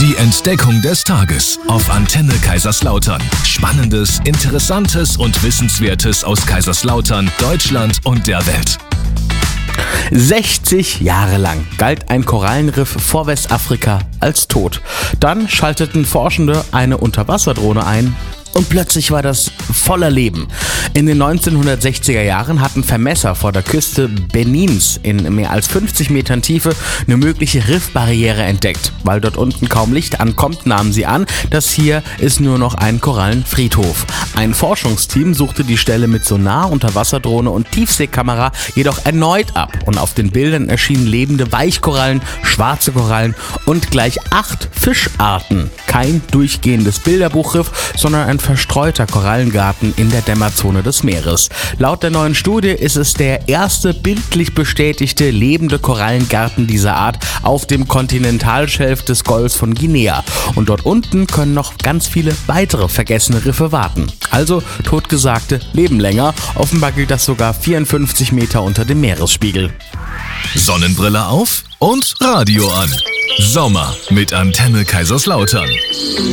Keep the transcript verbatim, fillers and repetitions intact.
Die Entdeckung des Tages auf Antenne Kaiserslautern. Spannendes, Interessantes und Wissenswertes aus Kaiserslautern, Deutschland und der Welt. sechzig Jahre lang galt ein Korallenriff vor Westafrika als tot. Dann schalteten Forschende eine Unterwasserdrohne ein und plötzlich war das voller Leben. In den neunzehnhundertsechziger Jahren hatten Vermesser vor der Küste Benins in mehr als fünfzig Metern Tiefe eine mögliche Riffbarriere entdeckt. Weil dort unten kaum Licht ankommt, nahmen sie an, das hier ist nur noch ein Korallenfriedhof. Ein Forschungsteam suchte die Stelle mit Sonar, Unterwasserdrohne und Tiefseekamera jedoch erneut ab. Und auf den Bildern erschienen lebende Weichkorallen, schwarze Korallen und gleich acht Fischarten. Kein durchgehendes Bilderbuchriff, sondern ein verstreuter Korallengarten in der Dämmerzone des Meeres. Laut der neuen Studie ist es der erste bildlich bestätigte lebende Korallengarten dieser Art auf dem Kontinentalschelf des Golfs von Guinea. Und dort unten können noch ganz viele weitere vergessene Riffe warten. Also, Totgesagte leben länger. Offenbar gilt das sogar vierundfünfzig Meter unter dem Meeresspiegel. Sonnenbrille auf und Radio an. Sommer mit Antenne Kaiserslautern.